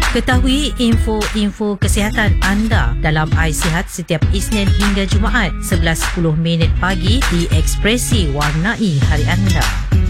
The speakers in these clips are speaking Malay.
Ketahui info-info kesihatan anda dalam iSihat setiap Isnin hingga Jumaat 11:10 pagi di Ekspresi Warnai Hari Anda.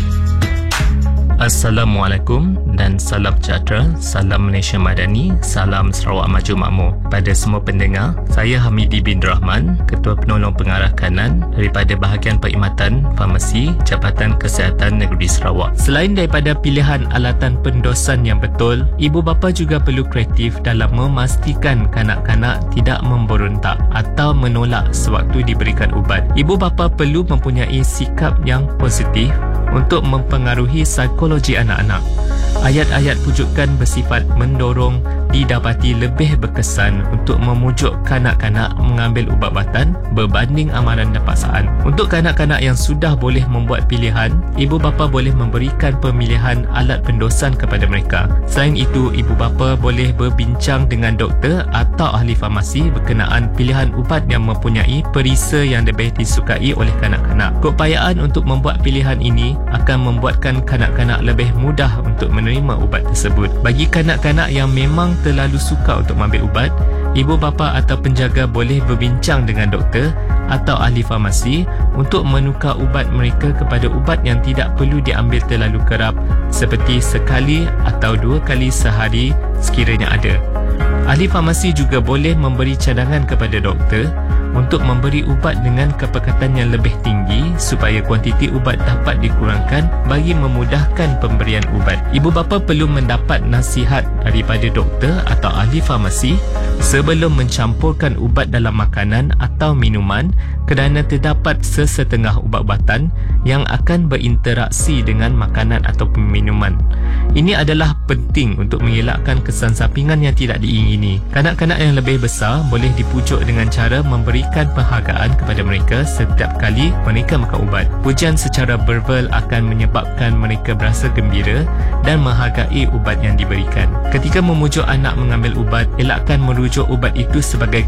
Assalamualaikum dan salam sejahtera, salam Malaysia Madani, salam Sarawak Maju Makmur. Pada semua pendengar, saya Hamidi bin Rahman, Ketua Penolong Pengarah Kanan daripada Bahagian Perkhidmatan Farmasi Jabatan Kesihatan Negeri Sarawak. Selain daripada pilihan alatan pendosan yang betul, ibu bapa juga perlu kreatif dalam memastikan kanak-kanak tidak memberontak atau menolak sewaktu diberikan ubat. Ibu bapa perlu mempunyai sikap yang positif untuk mempengaruhi psikologi anak-anak. Ayat-ayat pujukan bersifat mendorong didapati lebih berkesan untuk memujuk kanak-kanak mengambil ubat-ubatan berbanding amaran dan paksaan. Untuk kanak-kanak yang sudah boleh membuat pilihan, ibu bapa boleh memberikan pemilihan alat pendosan kepada mereka. Selain itu, ibu bapa boleh berbincang dengan doktor atau ahli farmasi berkenaan pilihan ubat yang mempunyai perisa yang lebih disukai oleh kanak-kanak. Keupayaan untuk membuat pilihan ini akan membuatkan kanak-kanak lebih mudah untuk menerima ubat tersebut. Bagi kanak-kanak yang memang terlalu suka untuk mengambil ubat, ibu bapa atau penjaga boleh berbincang dengan doktor atau ahli farmasi untuk menukar ubat mereka kepada ubat yang tidak perlu diambil terlalu kerap, seperti sekali atau 2 kali sehari sekiranya ada. Ahli farmasi juga boleh memberi cadangan kepada doktor untuk memberi ubat dengan kepekatan yang lebih tinggi supaya kuantiti ubat dapat dikurangkan bagi memudahkan pemberian ubat. Ibu bapa perlu mendapat nasihat daripada doktor atau ahli farmasi sebelum mencampurkan ubat dalam makanan atau minuman kerana terdapat sesetengah ubat-ubatan yang akan berinteraksi dengan makanan atau minuman. Ini adalah penting untuk mengelakkan kesan sampingan yang tidak diingini. Kanak-kanak yang lebih besar boleh dipujuk dengan cara memberikan penghargaan kepada mereka setiap kali mereka makan ubat. Pujian secara verbal akan menyebabkan mereka berasa gembira dan menghargai ubat yang diberikan. Ketika memujuk anak mengambil ubat, elakkan merujuk ubat itu sebagai